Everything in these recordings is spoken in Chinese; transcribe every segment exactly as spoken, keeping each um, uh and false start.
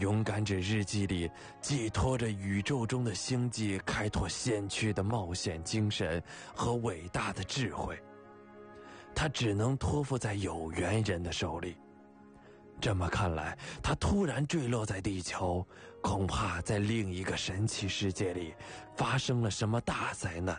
勇敢者日记里寄托着宇宙中的星际开拓先驱的冒险精神和伟大的智慧，它只能托付在有缘人的手里。这么看来，它突然坠落在地球，恐怕在另一个神奇世界里发生了什么大灾难。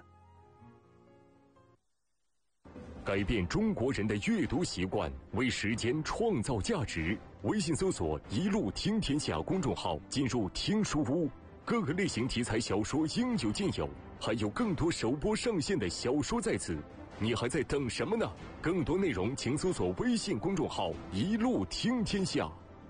改变中国人的阅读习惯，为时间创造价值。微信搜索“一路听天下”公众号，进入听书屋，各个类型题材小说应有尽有，还有更多首播上线的小说在此。你还在等什么呢？更多内容请搜索微信公众号“一路听天下”。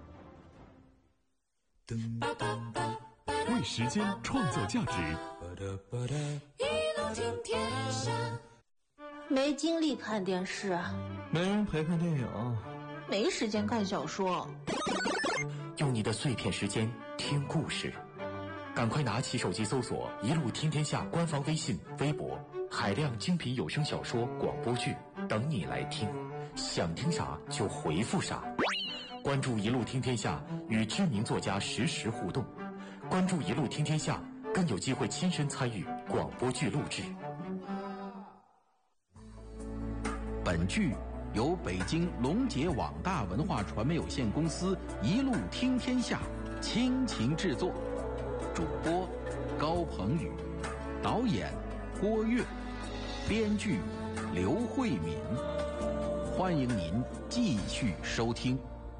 为时间创造价值。 一路听天下。没精力看电视， 没人陪看电影， 没时间看小说。 用你的碎片时间听故事，赶快拿起手机搜索“一路听天下”官方微信、微博，海量精品有声小说、广播剧等你来听，想听啥就回复啥。关注“一路听天下”，与知名作家实时互动。关注“一路听天下”，更有机会亲身参与广播剧录制。 本剧由北京龙杰网大文化传媒有限公司一路听天下倾情制作，主播高鹏宇，导演郭跃，编剧刘慧敏。欢迎您继续收听。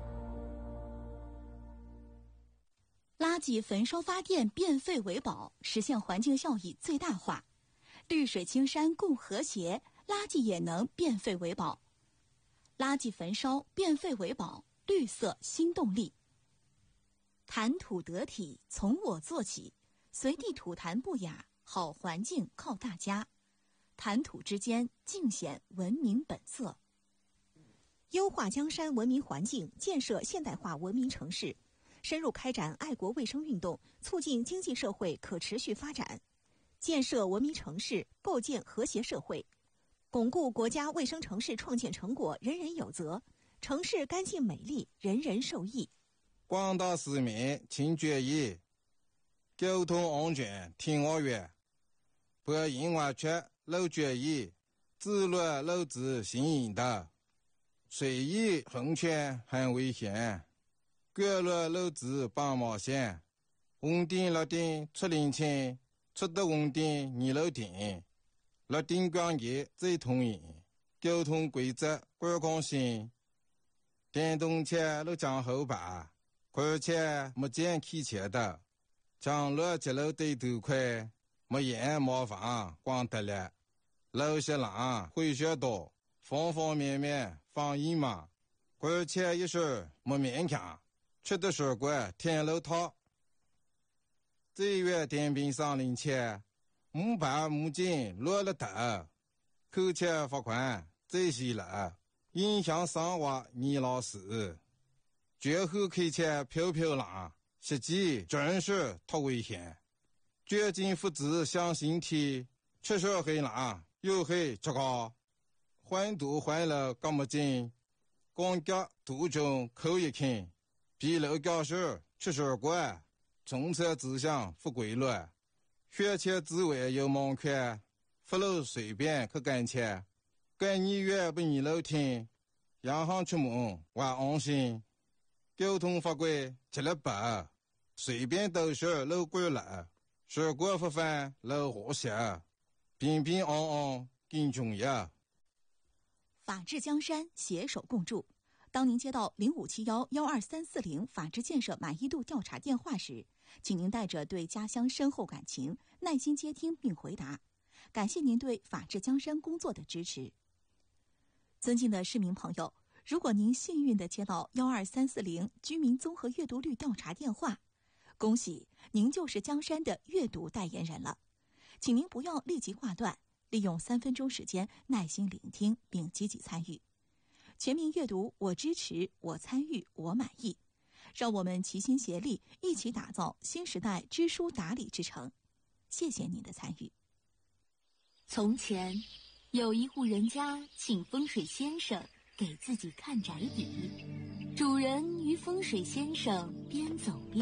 垃圾焚烧发电，变废为宝，实现环境效益最大化。绿水青山共和谐，垃圾也能变废为宝。垃圾焚烧，变废为宝，绿色新动力。谈吐得体，从我做起，随地吐痰不雅，好环境靠大家。谈吐之间，尽显文明本色。 优化江山文明环境，建设现代化文明城市，深入开展爱国卫生运动，促进经济社会可持续发展。建设文明城市，构建和谐社会，巩固国家卫生城市创建成果人人有责，城市干净美丽，人人受益。 广大市民请注意，交通安全听我话，不因为缺漏注意，自乱漏子行引导，随意横权很危险，各乱漏子帮冒险，红灯绿灯出领情，出得红灯你漏停，绿灯光节最通行，交通规则管控性，电动车路将后排，而且没见开车的，将路节路对头快，没眼麻烦光得了，路些浪会学多，方方面面放一嘛，而且一时没勉强，吃的水果天路套。这月电瓶上领钱，木板木筋落了头，扣钱罚款这些了，影响生活你老死。绝后开车飘飘浪，实际真是太危险。绝境父子向心体，吃水黑浪又黑这个，环堵环了干么劲，光脚途中扣一看，比楼教室吃水果。政策指向不规律，学前之外有盲圈，不路随便去干切，干你越不你楼听，洋行出门还安心。交通法规吃了白，随便都是路过了，水果不犯路和谐，平平安安更重要。 法治江山，携手共筑。当您接到零五七幺幺二三四零法治建设满意度调查电话时，请您带着对家乡深厚感情，耐心接听并回答。感谢您对法治江山工作的支持。尊敬的市民朋友，如果您幸运地接到幺二三四零居民综合阅读率调查电话，恭喜您就是江山的阅读代言人了。请您不要立即挂断，利用三分钟时间耐心聆听并积极参与。全民阅读，我支持，我参与，我满意。让我们齐心协力，一起打造新时代知书达理之城。谢谢您的参与。 从前，有一户人家请风水先生给自己看宅邸，主人与风水先生边走边